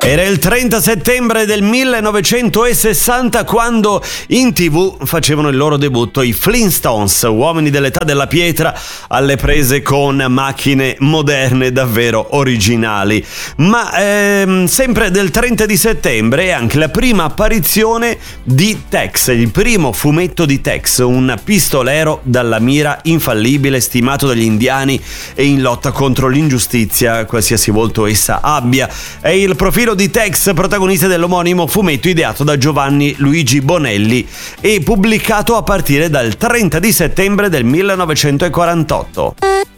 Era il 30 settembre del 1960 quando in TV facevano il loro debutto i Flintstones, uomini dell'età della pietra alle prese con macchine moderne davvero originali. Ma sempre del 30 di settembre è anche la prima apparizione di Tex, il primo fumetto di Tex, un pistolero dalla mira infallibile, stimato dagli indiani e in lotta contro l'ingiustizia, qualsiasi volto essa abbia. È il profilo di Tex, protagonista dell'omonimo fumetto ideato da Giovanni Luigi Bonelli e pubblicato a partire dal 30 di settembre del 1948.